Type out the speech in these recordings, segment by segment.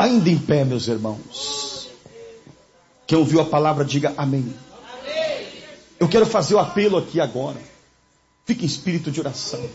Ainda em pé, meus irmãos. Quem ouviu a palavra, diga amém. Eu quero fazer o apelo aqui agora. Fique em espírito de oração.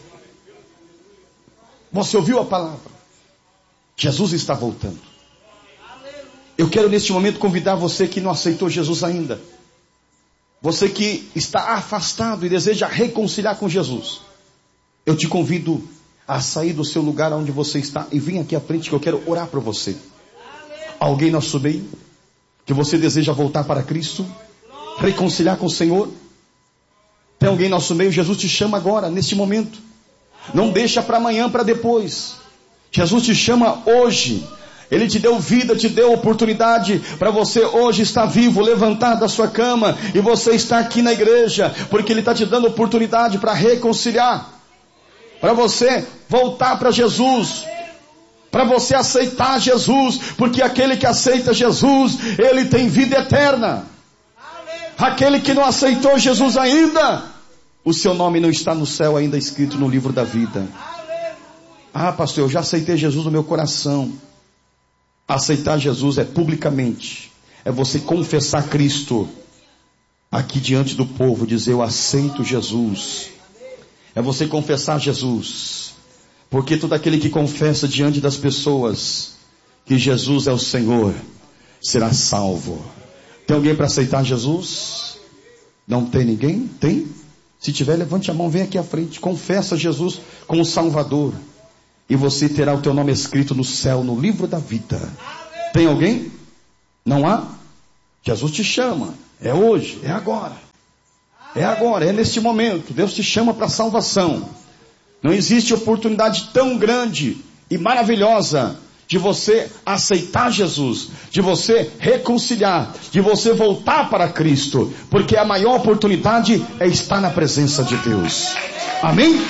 Você ouviu a palavra? Jesus está voltando. Eu quero neste momento convidar você que não aceitou Jesus ainda. Você que está afastado e deseja reconciliar com Jesus. Eu te convido a sair do seu lugar onde você está e vir aqui à frente que eu quero orar por você. Alguém no nosso meio que você deseja voltar para Cristo? Reconciliar com o Senhor? Tem alguém no nosso meio? Jesus te chama agora, neste momento. Não deixa para amanhã, para depois. Jesus te chama hoje. Ele te deu vida, te deu oportunidade para você hoje estar vivo, levantado da sua cama. E você está aqui na igreja, porque Ele está te dando oportunidade para reconciliar. Para você voltar para Jesus. Para você aceitar Jesus. Porque aquele que aceita Jesus, ele tem vida eterna. Aquele que não aceitou Jesus ainda, o seu nome não está no céu ainda escrito no livro da vida. Ah, pastor, eu já aceitei Jesus no meu coração. Aceitar Jesus é publicamente. É você confessar Cristo aqui diante do povo, dizer eu aceito Jesus. É você confessar Jesus. Porque todo aquele que confessa diante das pessoas que Jesus é o Senhor, será salvo. Tem alguém para aceitar Jesus? Não tem ninguém? Tem? Se tiver, levante a mão, vem aqui à frente. Confessa Jesus como Salvador. E você terá o teu nome escrito no céu, no livro da vida. Tem alguém? Não há? Jesus te chama. É hoje, é agora. É agora, é neste momento. Deus te chama para a salvação. Não existe oportunidade tão grande e maravilhosa de você aceitar Jesus, de você reconciliar, de você voltar para Cristo, porque a maior oportunidade é estar na presença de Deus. Amém?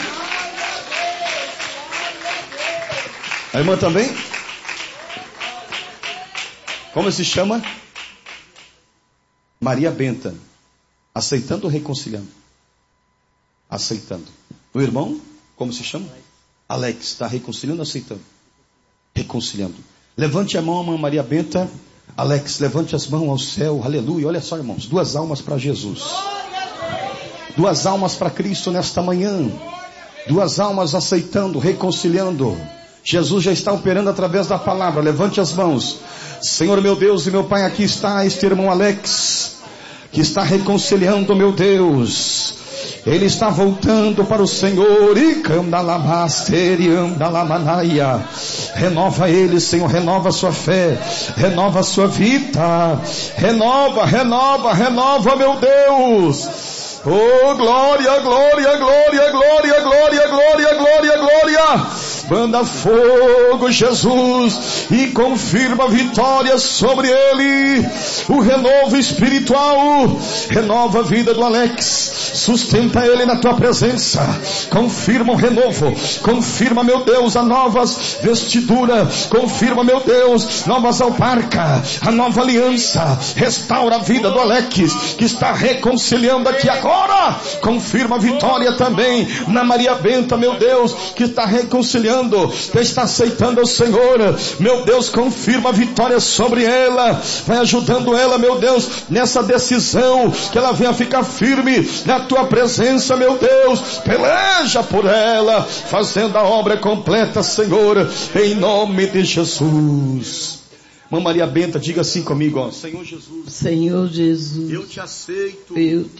A irmã também? Como se chama? Maria Benta. Aceitando ou reconciliando? Aceitando. O irmão, como se chama? Alex. Está reconciliando ou aceitando? Reconciliando. Levante a mão, irmã Maria Benta. Alex, levante as mãos ao céu. Aleluia. Olha só, irmãos. 2 almas para Jesus. 2 almas para Cristo nesta manhã. 2 almas aceitando, reconciliando. Jesus já está operando através da palavra. Levante as mãos. Senhor meu Deus e meu Pai, aqui está este irmão Alex, que está reconciliando, meu Deus. Ele está voltando para o Senhor. Renova ele, Senhor. Renova a sua fé. Renova a sua vida. Renova, meu Deus. Oh, glória, glória, glória, glória, glória, glória, glória, glória. Manda fogo, Jesus, e confirma a vitória sobre ele. O renovo espiritual, renova a vida do Alex, sustenta ele na tua presença. Confirma o renovo, confirma, meu Deus, a novas vestiduras, confirma, meu Deus, novas alparcas, a nova aliança. Restaura a vida do Alex, que está reconciliando aqui agora. Confirma a vitória também na Maria Benta, meu Deus, que está reconciliando, que está aceitando o Senhor. Meu Deus, confirma a vitória sobre ela. Vai ajudando ela, meu Deus, nessa decisão, que ela venha ficar firme na tua presença, meu Deus. Peleja por ela, fazendo a obra completa, Senhor, em nome de Jesus. Mãe Maria Benta, diga assim comigo, ó. Senhor Jesus. Senhor Jesus. Eu te aceito.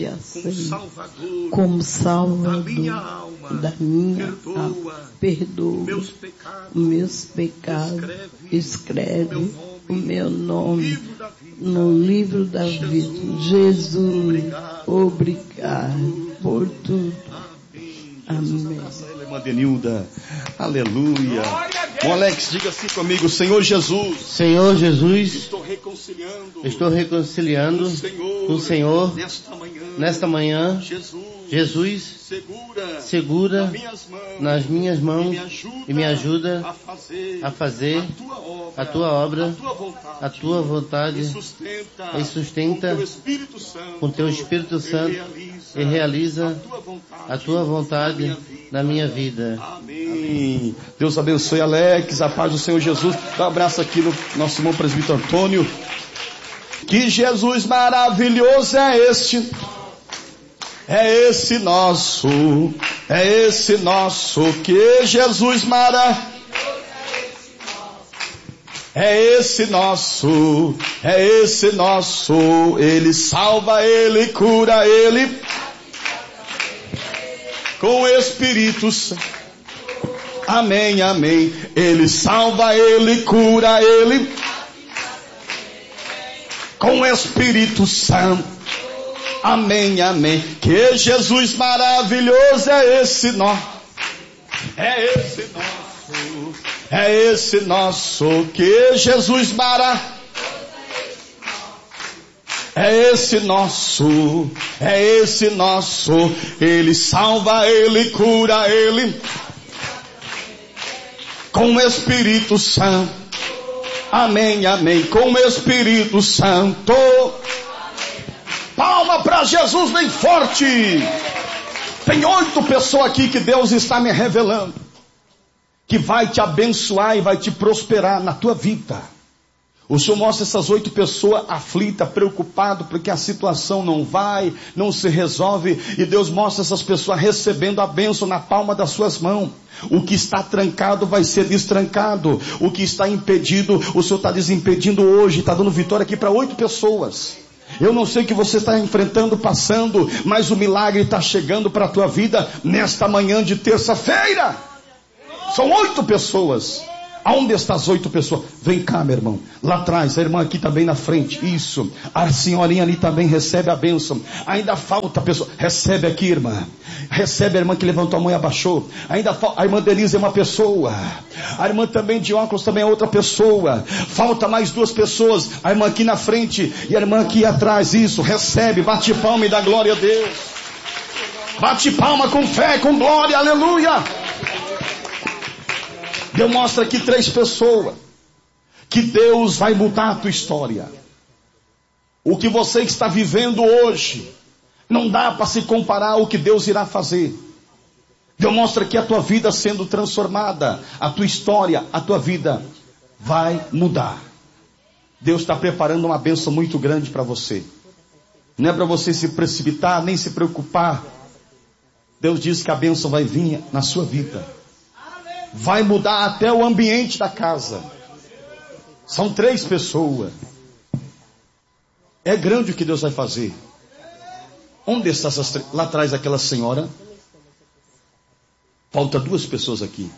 Como Salvador. Da minha alma. Perdoa. Meus pecados. Escreve o meu nome no livro da vida. Jesus, obrigado por tudo. Amém. Irmã Denilda, aleluia. Bom, Alex, diga assim comigo, Senhor Jesus. Senhor Jesus, estou reconciliando com o Senhor nesta manhã. Jesus, segura nas minhas mãos e me ajuda a fazer a tua obra, a tua vontade, e sustenta com teu Espírito Santo e realiza a tua vontade na minha vida. Amém. Deus abençoe, Alex. A paz do Senhor Jesus. Dá um abraço aqui no nosso irmão presbítero Antônio. Que Jesus maravilhoso é este. É esse nosso. Que Jesus maravilhoso. É esse nosso. Ele salva, Ele cura, Ele com o Espírito Santo. Amém, amém. Ele salva, Ele cura, Ele com o Espírito Santo. Amém, amém. Que Jesus maravilhoso é esse nosso. Que Jesus maravilhoso. É esse nosso. Ele salva, Ele cura, Ele com o Espírito Santo. Amém, amém. Com o Espírito Santo. Palma para Jesus bem forte. Tem 8 pessoas aqui que Deus está me revelando, que vai te abençoar e vai te prosperar na tua vida. O Senhor mostra essas 8 pessoas aflitas, preocupadas, porque a situação não se resolve. E Deus mostra essas pessoas recebendo a bênção na palma das suas mãos. O que está trancado vai ser destrancado. O que está impedido, o Senhor está desimpedindo hoje. Está dando vitória aqui para 8 pessoas. Eu não sei o que você está enfrentando, passando, mas o milagre está chegando para a tua vida nesta manhã de terça-feira. São 8 pessoas. Aonde estão as 8 pessoas? Vem cá, meu irmão. Lá atrás, a irmã aqui também na frente. Isso. A senhorinha ali também recebe a bênção. Ainda falta pessoa. Recebe aqui, irmã. Recebe a irmã que levantou a mão e abaixou. Ainda falta. A irmã Denise é uma pessoa. A irmã também de óculos também é outra pessoa. Falta mais 2 pessoas. A irmã aqui na frente e a irmã aqui atrás. Isso. Recebe. Bate palma e dá glória a Deus. Bate palma com fé, com glória. Aleluia. Deus mostra aqui 3 pessoas que Deus vai mudar a tua história. O que você está vivendo hoje não dá para se comparar ao que Deus irá fazer. Deus mostra aqui a tua vida sendo transformada, a tua história, a tua vida vai mudar. Deus está preparando uma bênção muito grande para você. Não é para você se precipitar, nem se preocupar. Deus diz que a bênção vai vir na sua vida. Vai mudar até o ambiente da casa. São 3 pessoas. É grande o que Deus vai fazer. Onde está essas 3? Lá atrás aquela senhora. Falta 2 pessoas aqui.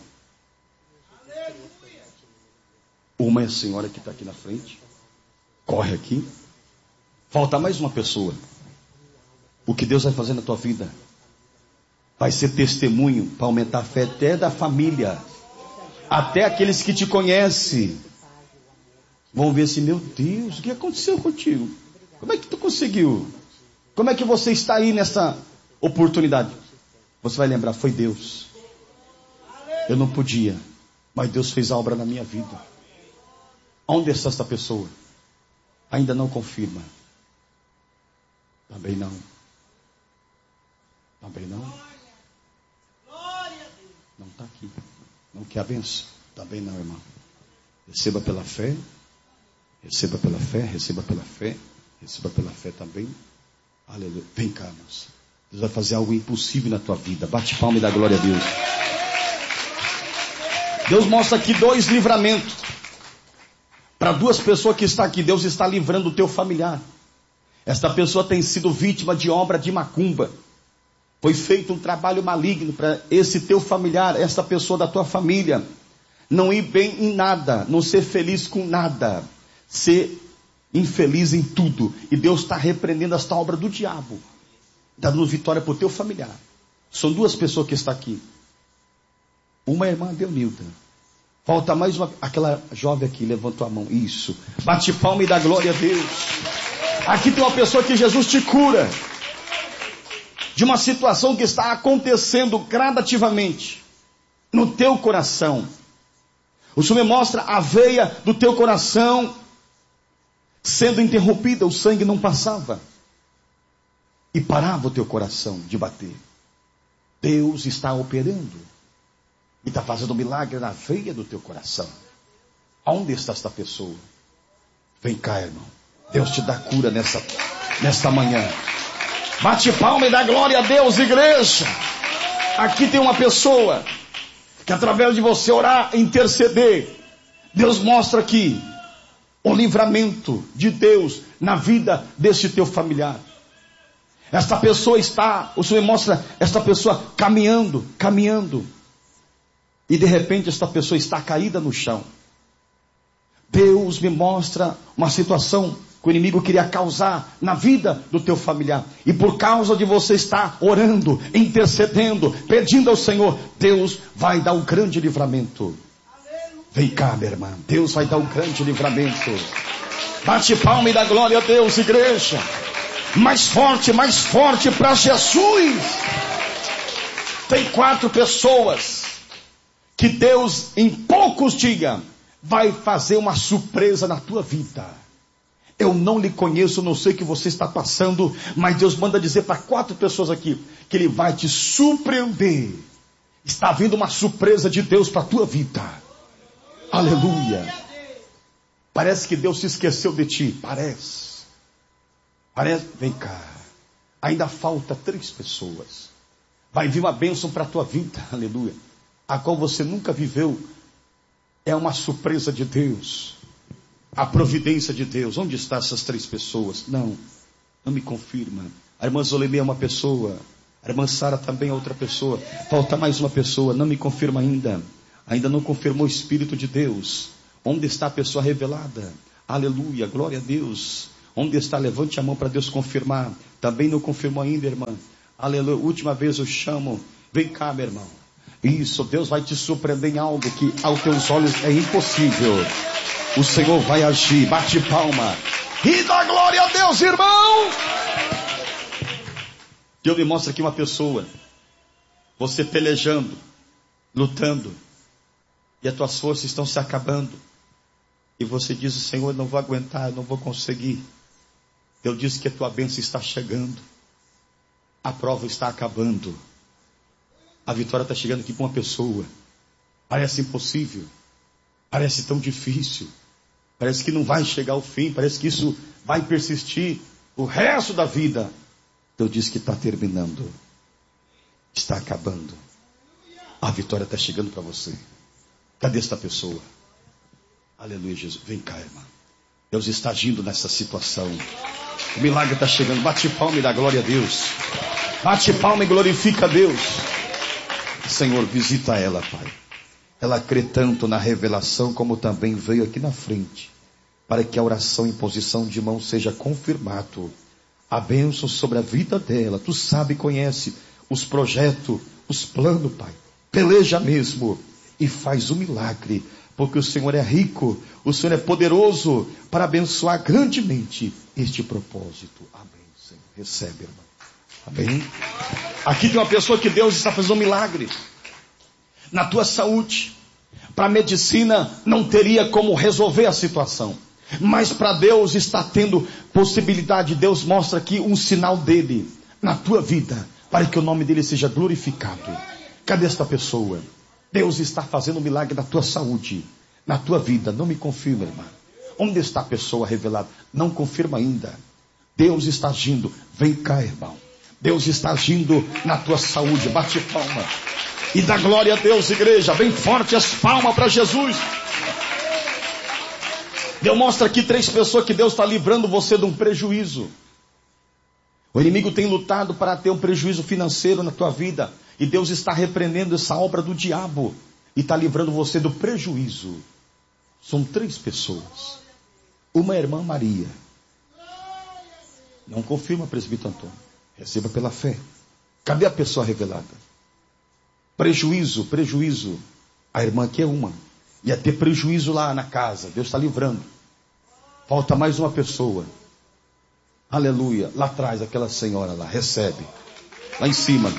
Uma é a senhora que está aqui na frente. Corre aqui. Falta mais uma pessoa. O que Deus vai fazer na tua vida vai ser testemunho para aumentar a fé até da família. Até aqueles que te conhecem vão ver assim: meu Deus, o que aconteceu contigo? Como é que tu conseguiu? Como é que você está aí nessa oportunidade? Você vai lembrar: foi Deus. Eu não podia, mas Deus fez a obra na minha vida. Onde está essa pessoa? Ainda não confirma. Também não. Também não. Não está aqui. Não quer a benção? Também não, irmão. Receba pela fé. Receba pela fé. Receba pela fé. Receba pela fé também. Aleluia. Vem cá, moça. Deus vai fazer algo impossível na tua vida. Bate palma e dá glória a Deus. Deus mostra aqui 2 livramentos. Para 2 pessoas que estão aqui. Deus está livrando o teu familiar. Esta pessoa tem sido vítima de obra de macumba. Foi feito um trabalho maligno para esse teu familiar, essa pessoa da tua família, não ir bem em nada, não ser feliz com nada, ser infeliz em tudo. E Deus está repreendendo esta obra do diabo, dando vitória para o teu familiar. São 2 pessoas que estão aqui. Uma é a irmã Belmilda. Falta mais uma, aquela jovem aqui, levantou a mão. Isso. Bate palma e dá glória a Deus. Aqui tem uma pessoa que Jesus te cura de uma situação que está acontecendo gradativamente no teu coração. O Senhor me mostra a veia do teu coração sendo interrompida, o sangue não passava e parava o teu coração de bater. Deus está operando. E está fazendo um milagre na veia do teu coração. Aonde está esta pessoa? Vem cá, irmão. Deus te dá cura nesta manhã. Bate palma e dá glória a Deus, igreja. Aqui tem uma pessoa que através de você orar, interceder, Deus mostra aqui o livramento de Deus na vida deste teu familiar. Esta pessoa o Senhor mostra esta pessoa caminhando. E de repente esta pessoa está caída no chão. Deus me mostra uma situação que o inimigo queria causar na vida do teu familiar. E por causa de você estar orando, intercedendo, pedindo ao Senhor, Deus vai dar um grande livramento. Vem cá, minha irmã. Deus vai dar um grande livramento. Bate palma e dá glória a Deus, igreja. Mais forte para Jesus. Tem 4 pessoas que Deus em poucos dias vai fazer uma surpresa na tua vida. Eu não lhe conheço, não sei o que você está passando, mas Deus manda dizer para 4 pessoas aqui que Ele vai te surpreender. Está vindo uma surpresa de Deus para a tua vida. Aleluia. Parece que Deus se esqueceu de ti. Parece. Vem cá. Ainda falta 3 pessoas. Vai vir uma bênção para a tua vida. Aleluia. A qual você nunca viveu. É uma surpresa de Deus. A providência de Deus. Onde estão essas 3 pessoas? Não me confirma. A irmã Zolemê é uma pessoa. A irmã Sara também é outra pessoa. Falta mais uma pessoa. Não me confirma ainda. Ainda não confirmou o Espírito de Deus. Onde está a pessoa revelada? Aleluia, glória a Deus. Onde está? Levante a mão para Deus confirmar. Também não confirmou ainda, irmã. Aleluia, última vez eu chamo. Vem cá, meu irmão. Isso, Deus vai te surpreender em algo que aos teus olhos é impossível. O Senhor vai agir. Bate palma e dá glória a Deus, irmão. Deus me mostra aqui uma pessoa. Você pelejando, lutando, e as tuas forças estão se acabando. E você diz: Senhor, eu não vou aguentar, eu não vou conseguir. Deus diz que a tua bênção está chegando. A prova está acabando. A vitória está chegando aqui para uma pessoa. Parece impossível. Parece tão difícil. Parece que não vai chegar ao fim. Parece que isso vai persistir o resto da vida. Deus diz que está terminando. Está acabando. A vitória está chegando para você. Cadê esta pessoa? Aleluia, Jesus. Vem cá, irmã. Deus está agindo nessa situação. O milagre está chegando. Bate palma e dá glória a Deus. Bate palma e glorifica a Deus. Senhor, visita ela, Pai. Ela crê tanto na revelação como também veio aqui na frente, para que a oração em posição de mão seja confirmado. A bênção sobre a vida dela. Tu sabe e conhece os projetos, os planos, Pai. Peleja mesmo e faz o milagre, porque o Senhor é rico, o Senhor é poderoso para abençoar grandemente este propósito. Amém, Senhor. Recebe, irmão. Amém. Aqui tem uma pessoa que Deus está fazendo um milagre na tua saúde. Para a medicina não teria como resolver a situação, mas para Deus está tendo possibilidade. Deus mostra aqui um sinal dele na tua vida, para que o nome dele seja glorificado. Cadê esta pessoa? Deus está fazendo um milagre na tua saúde, na tua vida. Não me confirma, irmã. Onde está a pessoa revelada? Não confirma ainda. Deus está agindo. Vem cá, irmão. Deus está agindo na tua saúde. Bate palma e dá glória a Deus, igreja. Bem forte as palmas para Jesus. Deus mostra aqui 3 pessoas que Deus está livrando você de um prejuízo. O inimigo tem lutado para ter um prejuízo financeiro na tua vida. E Deus está repreendendo essa obra do diabo. E está livrando você do prejuízo. São 3 pessoas. Uma é a irmã Maria. Não confirma, presbítero Antônio. Receba pela fé. Cadê a pessoa revelada? Prejuízo. A irmã aqui é uma. Ia ter prejuízo lá na casa. Deus está livrando. Falta mais uma pessoa. Aleluia. Lá atrás, aquela senhora lá. Recebe. Lá em cima.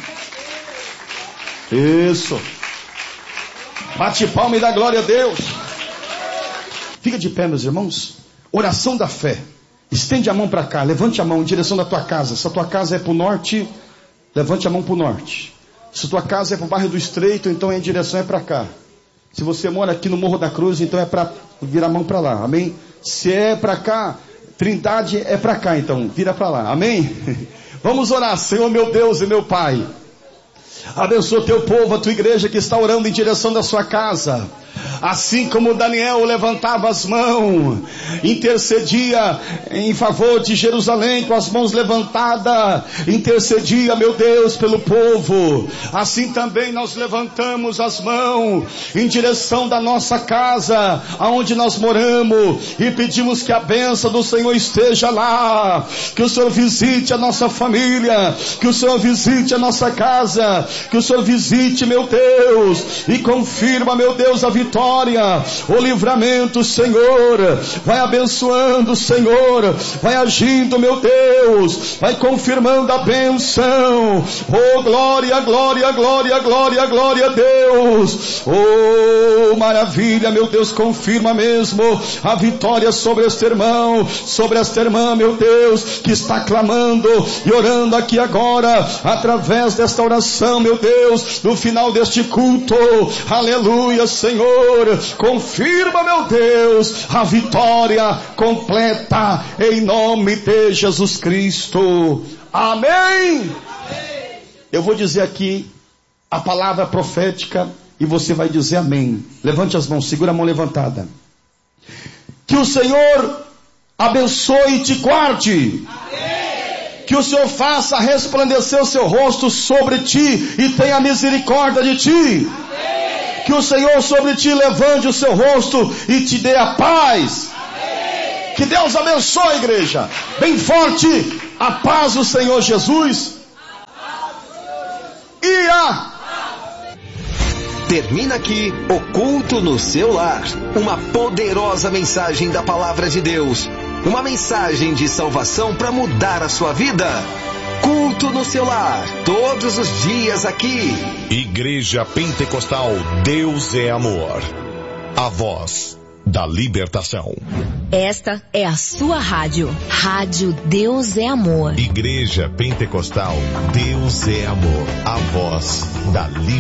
Isso. Bate palma e dá glória a Deus. Fica de pé, meus irmãos. Oração da fé. Estende a mão para cá. Levante a mão em direção da tua casa. Se a tua casa é para o norte, levante a mão para o norte. Se tua casa é para o bairro do Estreito, então a direção é para cá. Se você mora aqui no Morro da Cruz, então é para virar a mão para lá, amém? Se é para cá, Trindade é para cá, então vira para lá, amém? Vamos orar. Senhor meu Deus e meu Pai, abençoa o teu povo, a tua igreja que está orando em direção da sua casa. Assim como Daniel levantava as mãos, intercedia em favor de Jerusalém com as mãos levantadas, intercedia, meu Deus, pelo povo. Assim também nós levantamos as mãos em direção da nossa casa, aonde nós moramos, e pedimos que a bênção do Senhor esteja lá, que o Senhor visite a nossa família, que o Senhor visite a nossa casa, que o Senhor visite, meu Deus, e confirma, meu Deus, a vitória, o livramento, Senhor. Vai abençoando, Senhor, vai agindo, meu Deus, vai confirmando a bênção. Oh, glória, glória, glória, glória, glória a Deus. Oh, maravilha, meu Deus, confirma mesmo a vitória sobre este irmão, sobre esta irmã, meu Deus, que está clamando e orando aqui agora, através desta oração, meu Deus, no final deste culto. Aleluia, Senhor. Confirma, meu Deus, a vitória completa em nome de Jesus Cristo. Amém. Eu vou dizer aqui a palavra profética e você vai dizer amém. Levante as mãos, segura a mão levantada. Que o Senhor abençoe e te guarde. Amém. Que o Senhor faça resplandecer o seu rosto sobre ti e tenha misericórdia de ti. Amém. Que o Senhor sobre ti levante o seu rosto e te dê a paz. Amém. Que Deus abençoe, igreja. Bem forte, a paz do Senhor Jesus. E a... Termina aqui o culto no seu lar. Uma poderosa mensagem da palavra de Deus. Uma mensagem de salvação para mudar a sua vida. Culto no seu lar, todos os dias aqui. Igreja Pentecostal Deus é Amor. A voz da libertação. Esta é a sua rádio. Rádio Deus é Amor. Igreja Pentecostal Deus é Amor. A voz da libertação.